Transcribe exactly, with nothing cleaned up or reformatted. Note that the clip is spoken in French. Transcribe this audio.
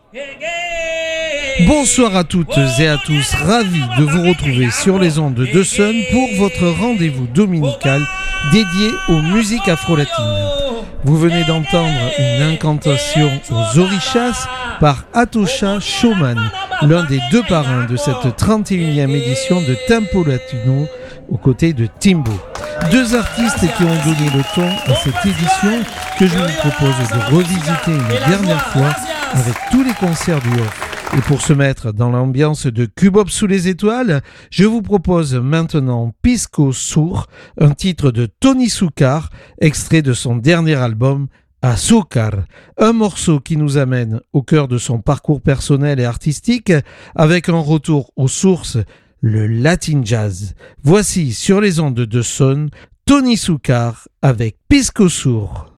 Bonsoir à toutes et à tous, ravi de vous retrouver sur les ondes de Sun pour votre rendez-vous dominical dédié aux musiques afro-latines. Vous venez d'entendre une incantation aux Orishas par Atosha Showman, l'un des deux parrains de cette trente et unième édition de Tempo Latino aux côtés de Timbo. Deux artistes qui ont donné le ton à cette édition que je vous propose de revisiter une dernière fois avec tous les concerts du off. Et pour se mettre dans l'ambiance de Cubop sous les étoiles, je vous propose maintenant Pisco Sur, un titre de Tony Soukar, extrait de son dernier album Azúcar, un morceau qui nous amène au cœur de son parcours personnel et artistique, avec un retour aux sources, le Latin Jazz. Voici sur les ondes de Sun, Tony Soukar avec Pisco Sur.